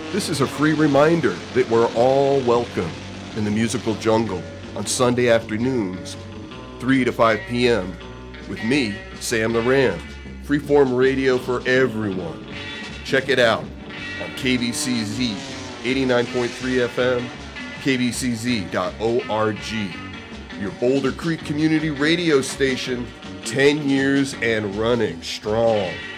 This is a free reminder that we're all welcome in the musical jungle on Sunday afternoons, 3 to 5 p.m. with me, Sam the Ram. Freeform radio for everyone. Check it out on KBCZ 89.3 FM, kbcz.org. Your Boulder Creek Community Radio Station, 10 years and running strong.